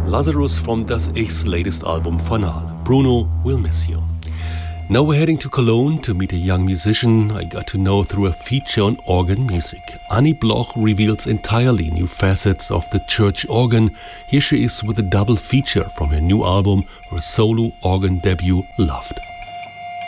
Lazarus from Das Ich's latest album Fanal. Bruno will miss you. Now we're heading to Cologne to meet a young musician I got to know through a feature on organ music. Annie Bloch reveals entirely new facets of the church organ. Here she is with a double feature from her new album, her solo organ debut, Loved.